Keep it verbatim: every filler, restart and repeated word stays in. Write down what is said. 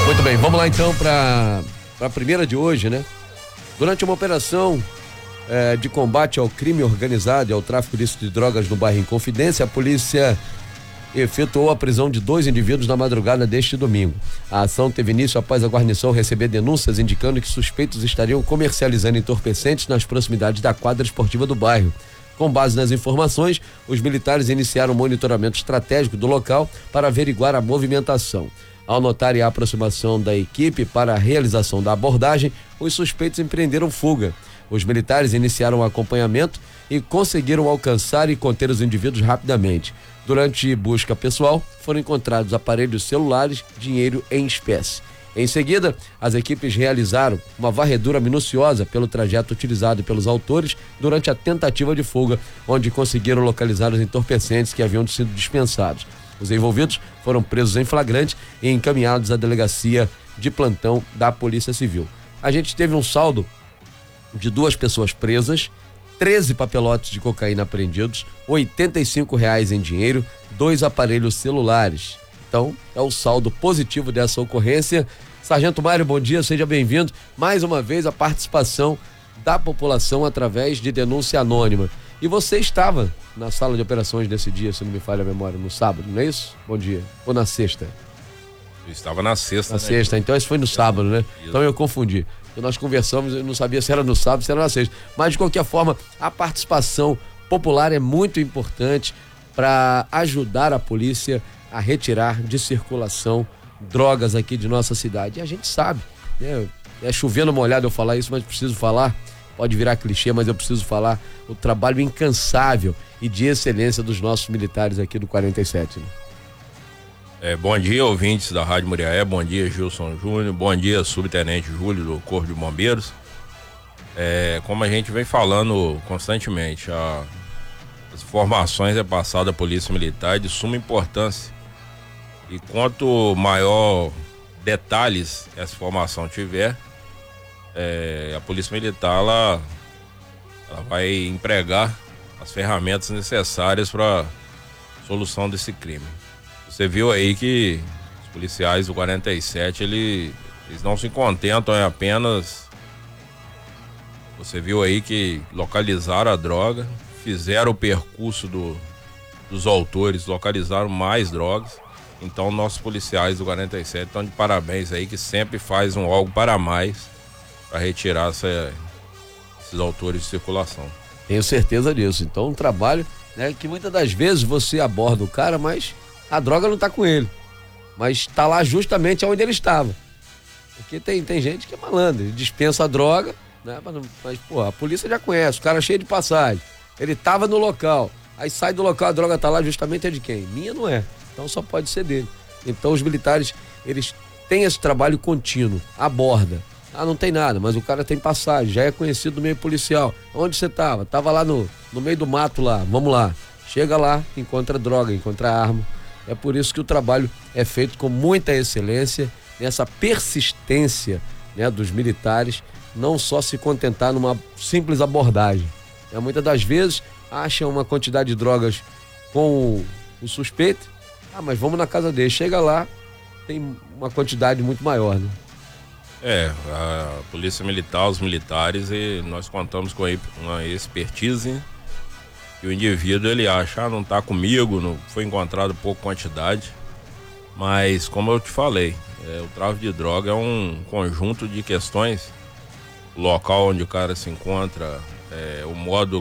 Muito bem, vamos lá então para a primeira de hoje, né? Durante uma operação eh, de combate ao crime organizado e ao tráfico ilícito de drogas no bairro Inconfidência, a polícia efetuou a prisão de dois indivíduos na madrugada deste domingo. A ação teve início após a guarnição receber denúncias indicando que suspeitos estariam comercializando entorpecentes nas proximidades da quadra esportiva do bairro. Com base nas informações, os militares iniciaram um monitoramento estratégico do local para averiguar a movimentação. Ao notarem a aproximação da equipe para a realização da abordagem, os suspeitos empreenderam fuga. Os militares iniciaram o acompanhamento e conseguiram alcançar e conter os indivíduos rapidamente. Durante busca pessoal, foram encontrados aparelhos celulares, dinheiro em espécie. Em seguida, as equipes realizaram uma varredura minuciosa pelo trajeto utilizado pelos autores durante a tentativa de fuga, onde conseguiram localizar os entorpecentes que haviam sido dispensados. Os envolvidos foram presos em flagrante e encaminhados à delegacia de plantão da Polícia Civil. A gente teve um saldo de duas pessoas presas, treze papelotes de cocaína apreendidos, oitenta e cinco reais em dinheiro, dois aparelhos celulares. Então, é o saldo positivo dessa ocorrência. Sargento Mário, bom dia, seja bem-vindo. Mais uma vez a participação da população através de denúncia anônima. E você estava na sala de operações desse dia, se não me falha a memória, no sábado, não é isso? Bom dia. Ou na sexta? Eu estava na sexta. Na né? sexta, então esse foi no sábado, né? Então eu confundi. E nós conversamos, eu não sabia se era no sábado, se era na sexta. Mas de qualquer forma, a participação popular é muito importante para ajudar a polícia a retirar de circulação drogas aqui de nossa cidade. E a gente sabe, né? É chovendo molhado eu falar isso, mas preciso falar. Pode virar clichê, mas eu preciso falar o trabalho incansável e de excelência dos nossos militares aqui do quarenta e sete. Né? É, bom dia, ouvintes da Rádio Muriaé, bom dia, Gilson Júnior, bom dia, Subtenente Júlio do Corpo de Bombeiros. É, como a gente vem falando constantemente, a, as informações é passada à Polícia Militar é de suma importância. E quanto maior detalhes essa informação tiver, É, a Polícia Militar ela, ela vai empregar as ferramentas necessárias para solução desse crime. Você viu aí que os policiais do quarenta e sete ele, eles não se contentam em apenas. Você viu aí que localizaram a droga, fizeram o percurso do, dos autores, localizaram mais drogas. Então nossos policiais do quarenta e sete estão de parabéns aí, que sempre fazem um algo para mais para retirar essa, esses autores de circulação. Tenho certeza disso. Então um trabalho, né, que muitas das vezes você aborda o cara, mas a droga não está com ele, mas está lá justamente onde ele estava. Porque tem, tem gente que é malandro, ele dispensa a droga, né, mas, mas pô, a polícia já conhece, o cara é cheio de passagem, ele estava no local, aí sai do local, a droga está lá, justamente é de quem? Minha não é, então só pode ser dele. Então os militares, eles têm esse trabalho contínuo, aborda. Ah, não tem nada, mas o cara tem passagem, já é conhecido do meio policial. Onde você tava? Tava lá no, no meio do mato lá, vamos lá. Chega lá, encontra droga, encontra arma. É por isso que o trabalho é feito com muita excelência, nessa persistência, né, dos militares, não só se contentar numa simples abordagem. É, muitas das vezes acham uma quantidade de drogas com o, o suspeito, ah, mas vamos na casa dele. Chega lá, tem uma quantidade muito maior, né? É, a Polícia Militar, os militares, e nós contamos com uma expertise, e o indivíduo ele acha, ah, não tá comigo, não foi encontrado pouca quantidade, mas como eu te falei, é, o tráfico de droga é um conjunto de questões, o local onde o cara se encontra, é, o modo